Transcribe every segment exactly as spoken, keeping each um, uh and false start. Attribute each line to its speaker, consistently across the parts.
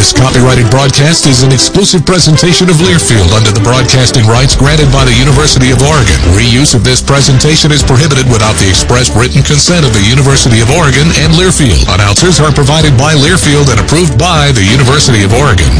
Speaker 1: This copyrighted broadcast is an exclusive presentation of Learfield under the broadcasting rights granted by the University of Oregon. Reuse of this presentation is prohibited without the express written consent of the University of Oregon and Learfield. Announcers are provided by Learfield and approved by the University of Oregon.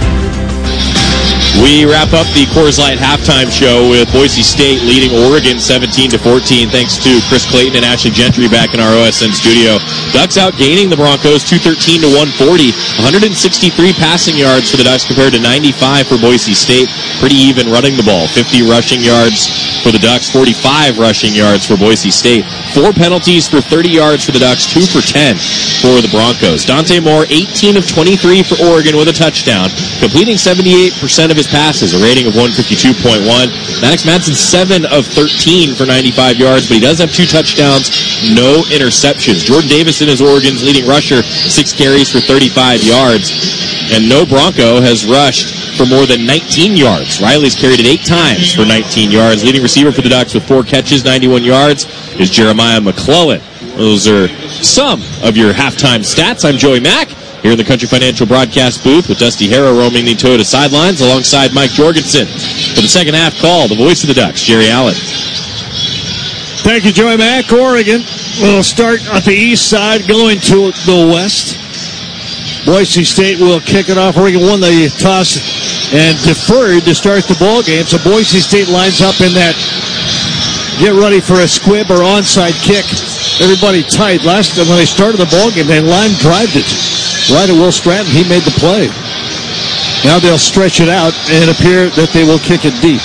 Speaker 2: We wrap up the Coors Light halftime show with Boise State leading Oregon seventeen to fourteen thanks to Chris Clayton and Ashley Gentry back in our O S N studio. Ducks outgaining the Broncos two thirteen to one forty. one hundred sixty-three passing yards for the Ducks compared to ninety-five for Boise State. Pretty even running the ball. fifty rushing yards for the Ducks, forty-five rushing yards for Boise State. Four penalties for thirty yards for the Ducks, two for ten for the Broncos. Dante Moore, eighteen of twenty-three for Oregon with a touchdown, completing seventy-eight percent of his passes, a rating of one fifty-two point one. Maddox Madsen, seven of thirteen for ninety-five yards, but he does have two touchdowns, no interceptions. Jordan Davison is Oregon's leading rusher, six carries for thirty-five yards, and no Bronco has rushed for more than nineteen yards. Riley's carried it eight times for nineteen yards. Leading receiver for the Ducks with four catches, ninety-one yards, is Jeremiah McClellan. Those are some of your halftime stats. I'm Joey Mack, here in the Country Financial broadcast booth with Dusty Harrow roaming the Toyota sidelines alongside Mike Jorgensen. For the second half call, the voice of the Ducks, Jerry Allen.
Speaker 3: Thank you, Joey Mack. Oregon will start at the east side going to the west. Boise State will kick it off. Oregon won the toss and deferred to start the ball game. So Boise State lines up in that get ready for a squib or onside kick. Everybody tight. Last time when they started the ball game, they line drived it right at Will Stratton. He made the play. Now they'll stretch it out and appear that they will kick it deep.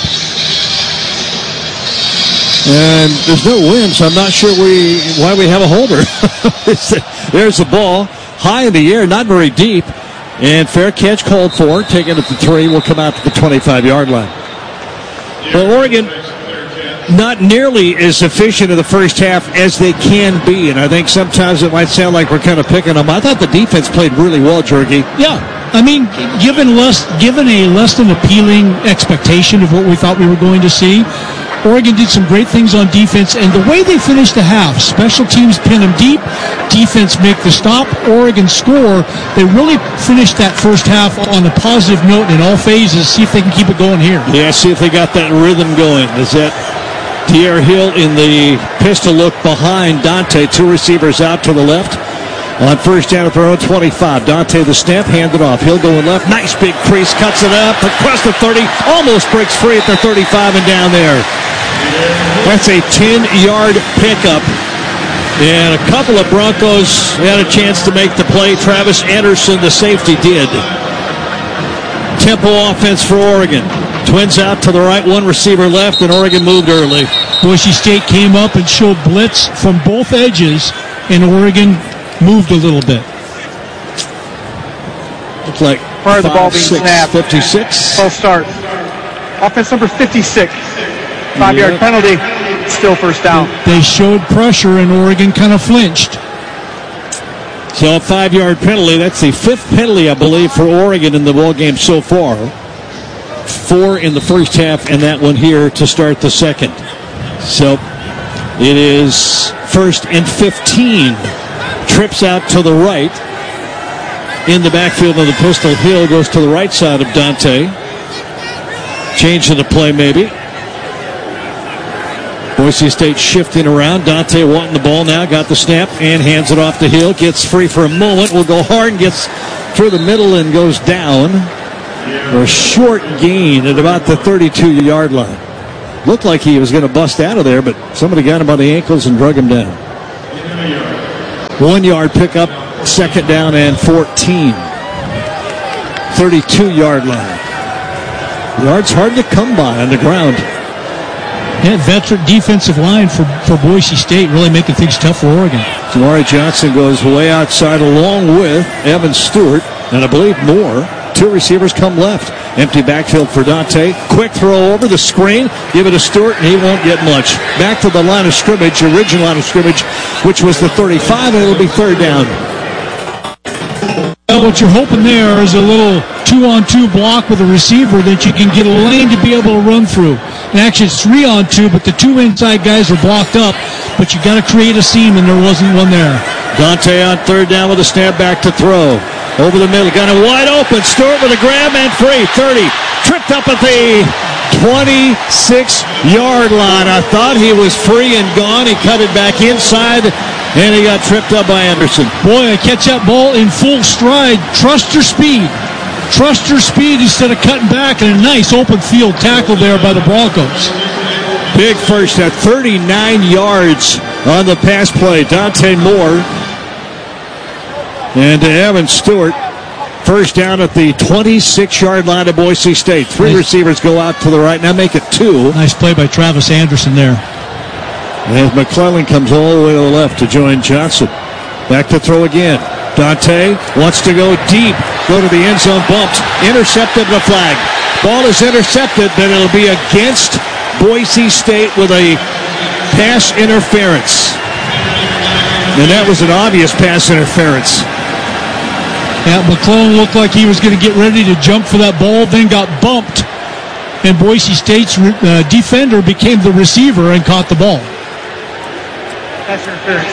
Speaker 3: And there's no wind, so I'm not sure we why we have a holder. There's the ball. High in the air, not very deep. And fair catch called for. Taken at the three, will come out to the twenty-five-yard line. But Oregon, not nearly as efficient in the first half as they can be. And I think sometimes it might sound like we're kind of picking them. I thought the defense played really well, Jerky.
Speaker 4: Yeah. I mean, given less, given a less than appealing expectation of what we thought we were going to see, Oregon did some great things on defense, and the way they finished the half, special teams pin them deep, defense make the stop, Oregon score. They really finished that first half on a positive note in all phases. See if they can keep it going here.
Speaker 3: Yeah, see if they got that rhythm going. Is that Tierre Hill in the pistol look behind Dante, two receivers out to the left. On first down at their own twenty-five. Dante the snap, handed off. Hill going left. Nice big crease. Cuts it up. Across the thirty. Almost breaks free at their thirty-five and down there. That's a ten-yard pickup. And a couple of Broncos had a chance to make the play. Travis Anderson, the safety, did. Tempo offense for Oregon. Twins out to the right, one receiver left, and Oregon moved early.
Speaker 4: Boise State came up and showed blitz from both edges, and Oregon moved a little bit.
Speaker 3: Looks like
Speaker 5: prior to the ball being snapped.
Speaker 3: fifty-six.
Speaker 5: False start. Offense number fifty-six. Five-yard
Speaker 3: yeah.
Speaker 5: penalty. Still first down.
Speaker 4: They showed pressure, and Oregon kind of flinched.
Speaker 3: So a five-yard penalty. That's the fifth penalty, I believe, for Oregon in the ball game so far. Four in the first half, and that one here to start the second. So it is first and fifteen. Trips out to the right. In the backfield of the pistol, Hill goes to the right side of Dante. Change of the play, maybe. Boise State shifting around. Dante wanting the ball now. Got the snap and hands it off to Hill. Gets free for a moment. Will go hard and gets through the middle and goes down. For a short gain at about the thirty-two-yard line. Looked like he was going to bust out of there, but somebody got him by the ankles and drug him down. One-yard pickup, second down and fourteen. thirty-two-yard line. Yards hard to come by on the ground.
Speaker 4: Yeah, veteran defensive line for, for Boise State, really making things tough for Oregon.
Speaker 3: Jamari Johnson goes way outside along with Evan Stewart, and I believe more. Two receivers come left. Empty backfield for Dante. Quick throw over the screen. Give it to Stewart, and he won't get much. Back to the line of scrimmage, original line of scrimmage, which was the thirty-five, and it'll be third down.
Speaker 4: Well, what you're hoping there is a little two-on-two block with a receiver that you can get a lane to be able to run through. And actually, it's three-on-two, but the two inside guys are blocked up. But you got to create a seam, and there wasn't one there.
Speaker 3: Dante on third down with a snap back to throw. Over the middle, got it wide open. Stewart with a grab and free. thirty. Tripped up at the twenty-six-yard line. I thought he was free and gone. He cut it back inside, and he got tripped up by Anderson.
Speaker 4: Boy, a catch-up ball in full stride. Trust your speed. Trust your speed instead of cutting back, and a nice open field tackle there by the Broncos.
Speaker 3: Big first at thirty-nine yards on the pass play. Dante Moore and Evan Stewart. First down at the twenty-six-yard line of Boise State. Three nice. Receivers go out to the right. Now make it two.
Speaker 4: Nice play by Travis Anderson there.
Speaker 3: And McClellan comes all the way to the left to join Johnson. Back to throw again. Dante wants to go deep. Go to the end zone. Bumped. Intercepted the flag. Ball is intercepted, but it'll be against Boise State with a pass interference. And that was an obvious pass interference.
Speaker 4: Yeah, McClellan looked like he was going to get ready to jump for that ball, then got bumped. And Boise State's uh, defender became the receiver and caught the ball.
Speaker 5: Pass interference.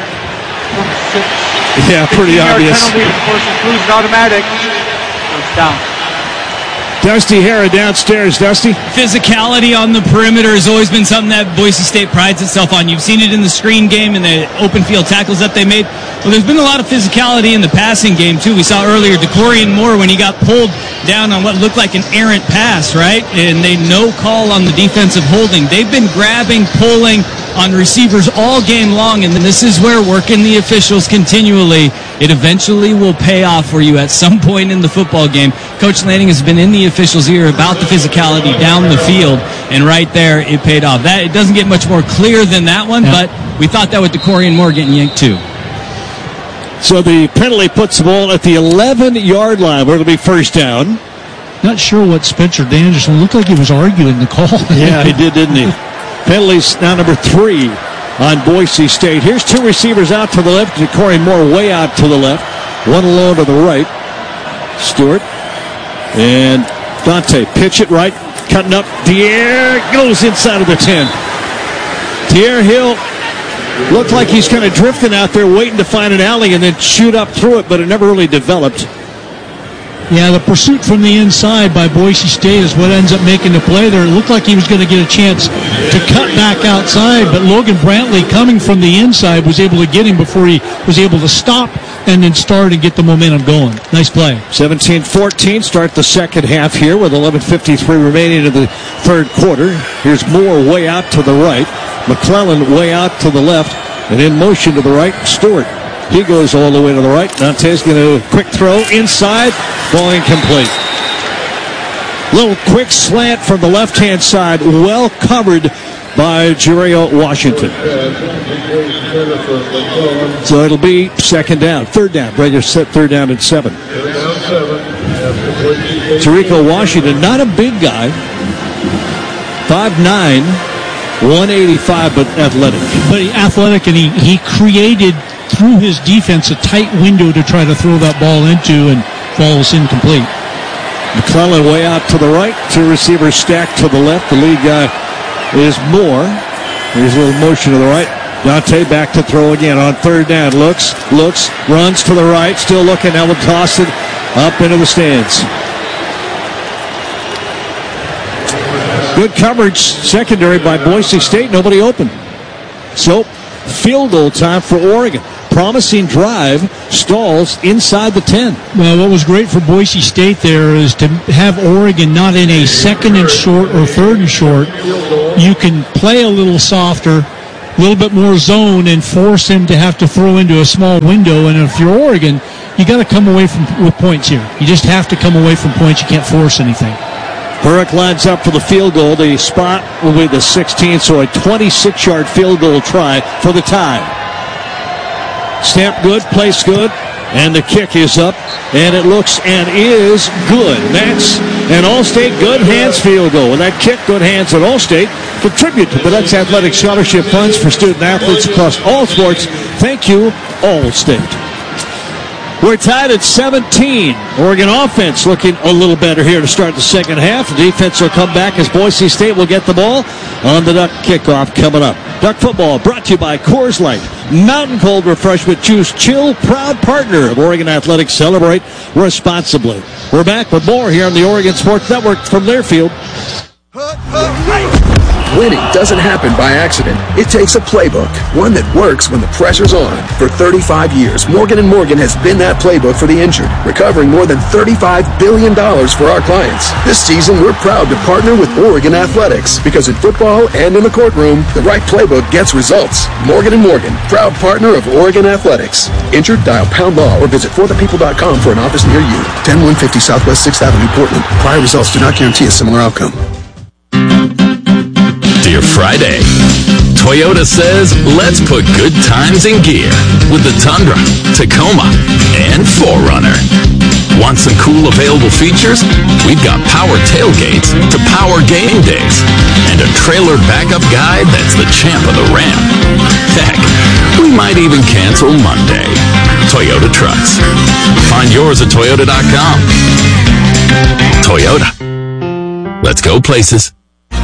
Speaker 3: Yeah, pretty obvious.
Speaker 5: Penalty, of course, includes automatic. It's down.
Speaker 3: Dusty Hara downstairs. Dusty?
Speaker 6: Physicality on the perimeter has always been something that Boise State prides itself on. You've seen it in the screen game and the open field tackles that they made. Well, there's been a lot of physicality in the passing game, too. We saw earlier DeCorian Moore when he got pulled down on what looked like an errant pass, right? And they no call on the defensive holding. They've been grabbing, pulling on receivers all game long, and this is where working the officials continually, it eventually will pay off for you at some point in the football game. Coach Lanning has been in the officials' ear about the physicality down the field, and right there it paid off. That it doesn't get much more clear than that one, yeah. But we thought that with DeCorian Moore getting yanked too.
Speaker 3: So the penalty puts the ball at the eleven-yard line where it'll be first down.
Speaker 4: Not sure what Spencer Danderson looked like he was arguing the call.
Speaker 3: Yeah, he did, didn't he? Penalties now number three on Boise State. Here's two receivers out to the left. DeCorian Moore way out to the left. One alone to the right. Stewart and Dante pitch it right. Cutting up. Dier goes inside of the ten. Dier Hill looked like he's kind of drifting out there waiting to find an alley and then shoot up through it, but it never really developed.
Speaker 4: Yeah, the pursuit from the inside by Boise State is what ends up making the play there. It looked like he was going to get a chance to cut back outside, but Logan Brantley coming from the inside was able to get him before he was able to stop and then start and get the momentum going. Nice play.
Speaker 3: seventeen fourteen, start the second half here with eleven fifty-three remaining in the third quarter. Here's Moore way out to the right. McClellan way out to the left, and in motion to the right, Stewart. He goes all the way to the right. Dante's going to quick throw inside. Ball incomplete. Little quick slant from the left-hand side. Well covered by Jereo Washington. So it'll be second down. Third down. Regular set third down and seven. Jereo Washington, not a big guy. five nine, one eighty-five, but athletic.
Speaker 4: But he athletic, and he, he created through his defense a tight window to try to throw that ball into, and falls incomplete.
Speaker 3: McClellan way out to the right. Two receivers stacked to the left. The lead guy is Moore. Here's a little motion to the right. Dante back to throw again on third down. Looks, looks, runs to the right. Still looking. Now will toss it up into the stands. Good coverage secondary by Boise State. Nobody open. So field goal time for Oregon. Promising drive stalls inside the ten.
Speaker 4: Well, what was great for Boise State there is to have Oregon not in a second and short or third and short. You can play a little softer, a little bit more zone, and force him to have to throw into a small window. And if you're Oregon, you got to come away from with points here. You just have to come away from points. You can't force anything.
Speaker 3: Burke lines up for the field goal. The spot will be the sixteenth, so a twenty-six-yard field goal try for the tie. Snap good, place good, and the kick is up, and it looks and is good. That's an All-State good hands field goal. And that kick, good hands at All-State, contribute to the Ducks Athletic Scholarship Funds for student athletes across all sports. Thank you, All-State. We're tied at seventeen. Oregon offense looking a little better here to start the second half. The defense will come back as Boise State will get the ball on the Duck kickoff coming up. Duck football brought to you by Coors Light. Mountain Cold Refreshment Juice Chill, proud partner of Oregon Athletics. Celebrate responsibly. We're back with more here on the Oregon Sports Network from Learfield.
Speaker 7: Winning doesn't happen by accident. It takes a playbook, one that works when the pressure's on. For thirty-five years, Morgan and Morgan has been that playbook for the injured, recovering more than thirty-five billion dollars for our clients. This season, we're proud to partner with Oregon Athletics, because in football and in the courtroom, the right playbook gets results. Morgan and Morgan, proud partner of Oregon Athletics. Injured? Dial pound law or visit for the people dot com for an office near you. ten one fifty Southwest sixth Avenue, Portland. Prior results do not guarantee a similar outcome.
Speaker 8: Dear Friday, Toyota says let's put good times in gear with the Tundra, Tacoma, and four runner. Want some cool available features? We've got power tailgates to power game days and a trailer backup guide that's the champ of the ramp. Heck, we might even cancel Monday. Toyota Trucks. Find yours at toyota dot com. Toyota. Let's go places.